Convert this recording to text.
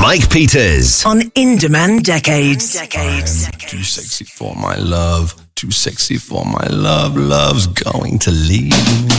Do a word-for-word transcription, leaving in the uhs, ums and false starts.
Mike Peters on In-Demand Decades. Decades. I'm too sexy for my love. Too sexy for my love. Love's going to leave me.